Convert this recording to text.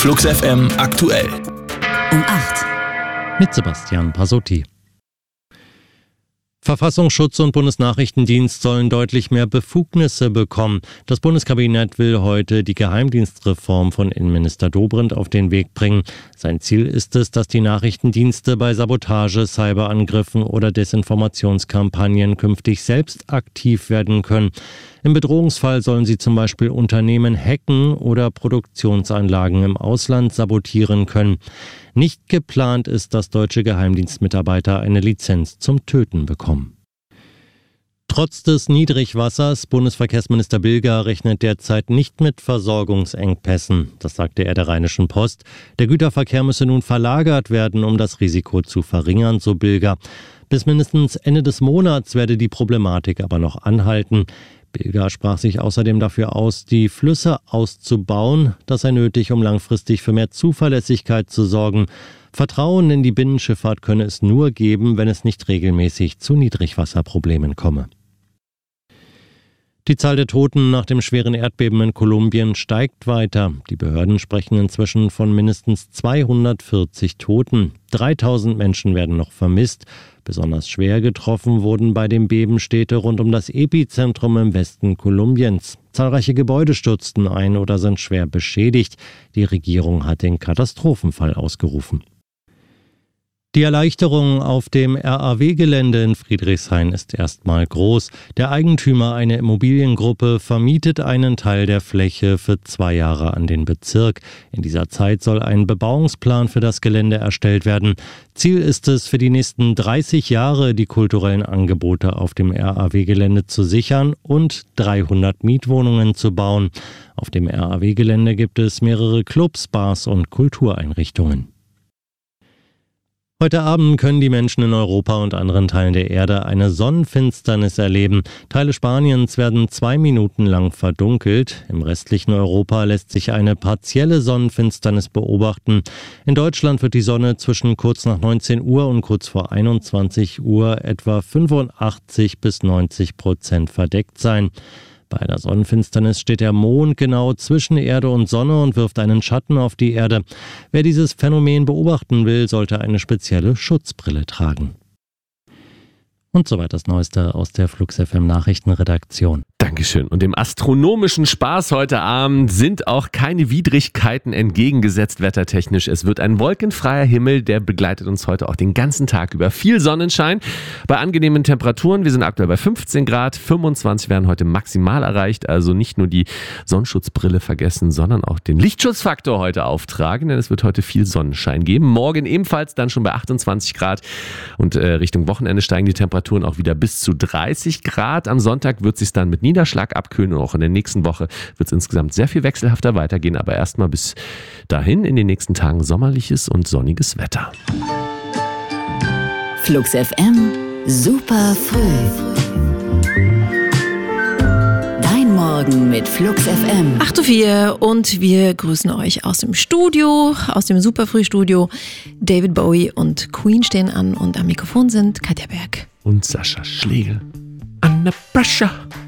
Flux FM aktuell. Um 8. Mit Sebastian Pasotti. Verfassungsschutz und Bundesnachrichtendienst sollen deutlich mehr Befugnisse bekommen. Das Bundeskabinett will heute die Geheimdienstreform von Innenminister Dobrindt auf den Weg bringen. Sein Ziel ist es, dass die Nachrichtendienste bei Sabotage, Cyberangriffen oder Desinformationskampagnen künftig selbst aktiv werden können. Im Bedrohungsfall sollen sie zum Beispiel Unternehmen hacken oder Produktionsanlagen im Ausland sabotieren können. Nicht geplant ist, dass deutsche Geheimdienstmitarbeiter eine Lizenz zum Töten bekommen. Trotz des Niedrigwassers, Bundesverkehrsminister Bilger rechnet derzeit nicht mit Versorgungsengpässen. Das sagte er der Rheinischen Post. Der Güterverkehr müsse nun verlagert werden, um das Risiko zu verringern, so Bilger. Bis mindestens Ende des Monats werde die Problematik aber noch anhalten. Bilger sprach sich außerdem dafür aus, die Flüsse auszubauen. Das sei nötig, um langfristig für mehr Zuverlässigkeit zu sorgen. Vertrauen in die Binnenschifffahrt könne es nur geben, wenn es nicht regelmäßig zu Niedrigwasserproblemen komme. Die Zahl der Toten nach dem schweren Erdbeben in Kolumbien steigt weiter. Die Behörden sprechen inzwischen von mindestens 240 Toten. 3000 Menschen werden noch vermisst. Besonders schwer getroffen wurden bei dem Beben Städte rund um das Epizentrum im Westen Kolumbiens. Zahlreiche Gebäude stürzten ein oder sind schwer beschädigt. Die Regierung hat den Katastrophenfall ausgerufen. Die Erleichterung auf dem RAW-Gelände in Friedrichshain ist erstmal groß. Der Eigentümer, eine Immobiliengruppe, vermietet einen Teil der Fläche für 2 Jahre an den Bezirk. In dieser Zeit soll ein Bebauungsplan für das Gelände erstellt werden. Ziel ist es, für die nächsten 30 Jahre die kulturellen Angebote auf dem RAW-Gelände zu sichern und 300 Mietwohnungen zu bauen. Auf dem RAW-Gelände gibt es mehrere Clubs, Bars und Kultureinrichtungen. Heute Abend können die Menschen in Europa und anderen Teilen der Erde eine Sonnenfinsternis erleben. Teile Spaniens werden 2 Minuten lang verdunkelt. Im restlichen Europa lässt sich eine partielle Sonnenfinsternis beobachten. In Deutschland wird die Sonne zwischen kurz nach 19 Uhr und kurz vor 21 Uhr etwa 85-90% verdeckt sein. Bei einer Sonnenfinsternis steht der Mond genau zwischen Erde und Sonne und wirft einen Schatten auf die Erde. Wer dieses Phänomen beobachten will, sollte eine spezielle Schutzbrille tragen. Und soweit das Neueste aus der Flux FM Nachrichtenredaktion. Dankeschön. Und dem astronomischen Spaß heute Abend sind auch keine Widrigkeiten entgegengesetzt wettertechnisch. Es wird ein wolkenfreier Himmel, der begleitet uns heute auch den ganzen Tag über. Viel Sonnenschein bei angenehmen Temperaturen. Wir sind aktuell bei 15 Grad, 25 werden heute maximal erreicht. Also nicht nur die Sonnenschutzbrille vergessen, sondern auch den Lichtschutzfaktor heute auftragen, denn es wird heute viel Sonnenschein geben. Morgen ebenfalls dann schon bei 28 Grad und Richtung Wochenende steigen die Temperaturen auch wieder bis zu 30 Grad. Am Sonntag wird es sich dann mit Niederschlag abkühlen und auch in der nächsten Woche wird es insgesamt sehr viel wechselhafter weitergehen, aber erstmal bis dahin in den nächsten Tagen sommerliches und sonniges Wetter. Flux FM, super früh. Dein Morgen mit Flux FM. 8:04 Uhr und wir grüßen euch aus dem Studio, aus dem Superfrühstudio. David Bowie und Queen stehen an und am Mikrofon sind Katja Berg und Sascha Schlegel. Under pressure.